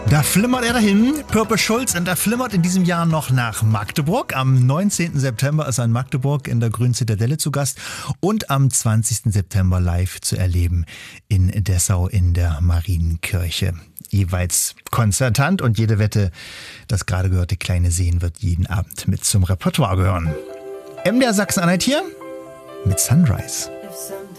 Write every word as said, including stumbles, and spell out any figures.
Da flimmert er dahin, Purple Schulz, und er flimmert in diesem Jahr noch nach Magdeburg. Am neunzehnten September ist er in Magdeburg in der Grünen Zitadelle zu Gast und am zwanzigsten September live zu erleben in Dessau in der Marienkirche. Jeweils konzertant, und jede Wette, das gerade gehörte kleine Seen wird jeden Abend mit zum Repertoire gehören. M D R Sachsen-Anhalt hier mit Sunrise.